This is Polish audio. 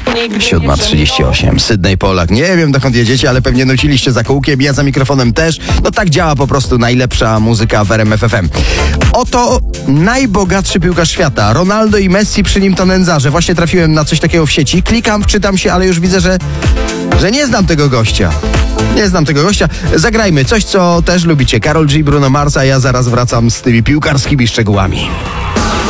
7:38. Sydney Polak. Nie wiem, dokąd jedziecie, ale pewnie nuciliście za kółkiem. Ja za mikrofonem też. No tak działa po prostu najlepsza muzyka w RMF FM. Oto najbogatszy piłkarz świata. Ronaldo i Messi, przy nim to nędzarze. Właśnie trafiłem na coś takiego w sieci. Klikam, wczytam się, ale już widzę, że nie znam tego gościa. Nie znam tego gościa. Zagrajmy coś, co też lubicie. Karol G, Bruno Mars, a ja zaraz wracam z tymi piłkarskimi szczegółami.